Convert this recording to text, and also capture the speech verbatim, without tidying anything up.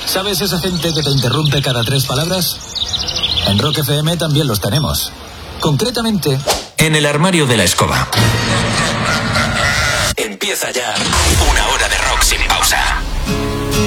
¿Sabes esa gente que te interrumpe cada tres palabras? En Rock F M también los tenemos. Concretamente, en el armario de la escoba. Empieza ya una hora de rock sin pausa.